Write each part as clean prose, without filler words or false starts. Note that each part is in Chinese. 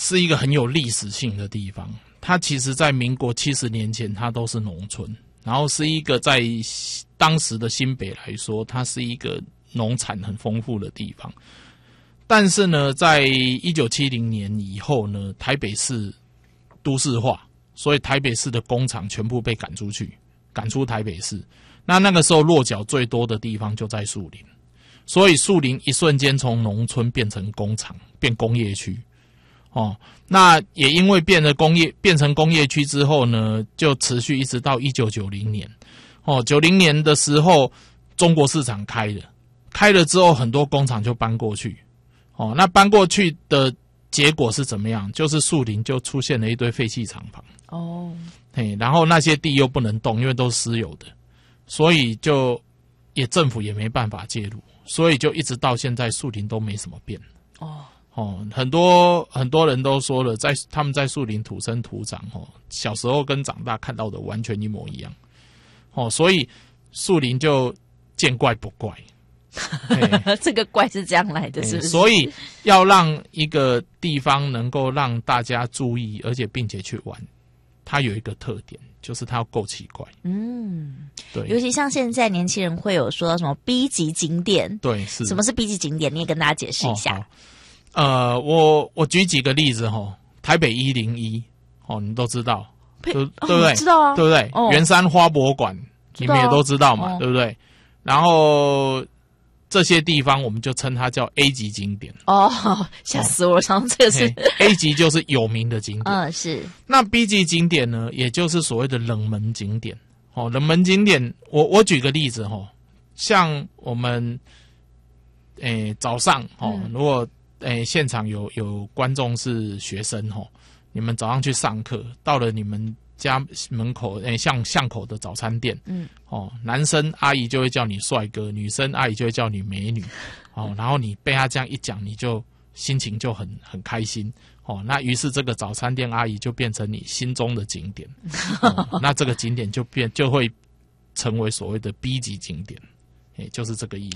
是一个很有历史性的地方。它其实在民国70年前，它都是农村，然后是一个在当时的新北来说，它是一个农产很丰富的地方。但是呢，在1970年以后呢，台北市都市化，所以台北市的工厂全部被赶出去，赶出台北市。那个时候落脚最多的地方就在树林，所以树林一瞬间从农村变成工厂，变工业区。那也因为变成工业区之后呢，就持续一直到1990年。90年的时候，中国市场开了之后，很多工厂就搬过去。那搬过去的结果是怎么样？就是树林就出现了一堆废弃厂房。然后那些地又不能动，因为都是私有的，所以政府也没办法介入，所以就一直到现在树林都没什么变。很多人都说了，他们在树林土生土长，小时候跟长大看到的完全一模一样。所以树林就见怪不怪。 这个怪是这样来的，是不是？ 所以要让一个地方能够让大家注意，而且并且去玩，它有一个特点，就是它要够奇怪。对。 尤其像现在年轻人会有说到什么 B 级景点， 对，是。 什么是 B 级景点？你也跟大家解释一下。 我举几个例子台北101你都知道，对不对？ 知道啊， 对不对？圆山花博馆你们也都知道嘛，对不对？然后这些地方我们就称它叫 A 级景点。 吓死我了！想这个是 A 级就是有名的景点。 是。那 B 级景点呢，也就是所谓的冷门景点。冷门景点，我举个例子像我们早上如果现场有观众是学生你们早上去上课，到了你们家门口像巷口的早餐店，男生阿姨就会叫你帅哥，女生阿姨就会叫你美女，然后你被他这样一讲，你就心情就很开心，那于是这个早餐店阿姨就变成你心中的景点，那这个景点就会成为所谓的 B 级景点。就是这个意思。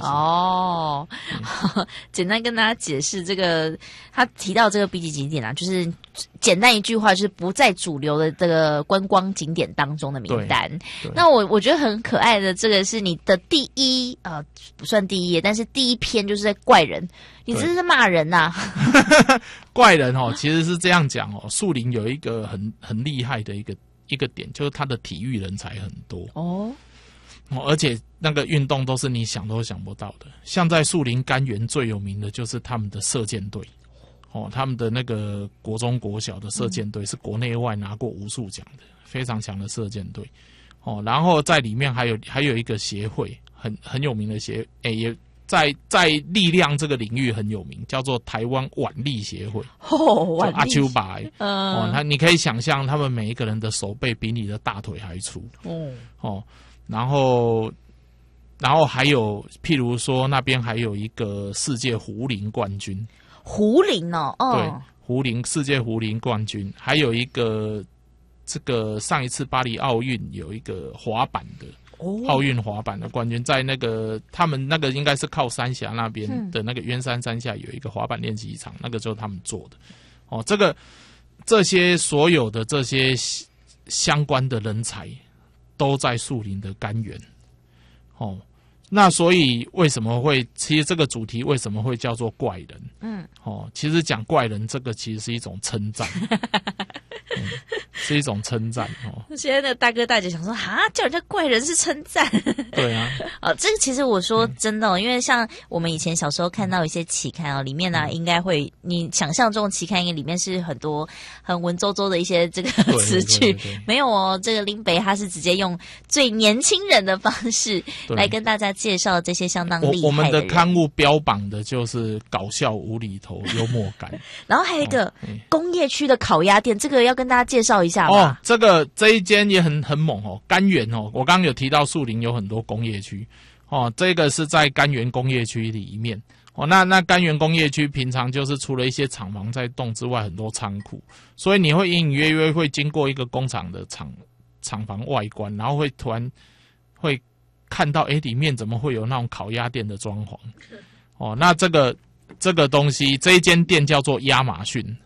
简单跟大家解释这个，他提到这个 B 级景点就是简单一句话，就是不在主流的这个观光景点当中的名单。那我觉得很可爱的这个是你的第一不算第一页，但是第一篇就是在怪人，你这是骂人呐！ 怪人其实是这样讲树林有一个很厉害的一个点，就是他的体育人才很多而且那个运动都是你想都想不到的，像在树林甘源最有名的就是他们的射箭队，他们的那个国中国小的射箭队是国内外拿过无数奖的，非常强的射箭队，然后在里面还有一个协会，很有名的也在力量这个领域很有名，叫做台湾腕力协会，叫阿丘巴，你可以想象他们每一个人的手背比你的大腿还粗，然后还有，譬如说那边还有一个世界壶铃冠军， 壶铃对，壶铃世界壶铃冠军，还有一个这个上一次巴黎奥运有一个滑板的奥运滑板的冠军，在那个他们那个应该是靠三峡那边的那个鸢山山下有一个滑板练习场，那个就是他们做的。这些所有的这些相关的人才都在树林的甘源，那所以其实这个主题为什么会叫做怪人？其实讲怪人这个其实是一种称赞，是一种称赞现在的大哥大姐想说叫人家怪人是称赞， 对啊， 这个其实我说真的因为像我们以前小时候看到一些期刊里面应该会你想象中的期刊里面是很多很文绉绉的一些这个词句，没有这个林北他是直接用最年轻人的方式来跟大家介绍这些相当厉害的人。 我们的刊物标榜的就是搞笑无厘头幽默感然后还有一个工业区的烤鸭店，这个要跟大家介绍一下吧。 这一间也很猛甘源我刚刚有提到树林有很多工业区这个是在甘源工业区里面那甘源工业区平常就是除了一些厂房在动之外，很多仓库，所以你会隐隐约约会经过一个工厂的厂房外观，然后会突然会看到里面怎么会有那种烤鸭店的装潢那这个东西，这一间店叫做亚马逊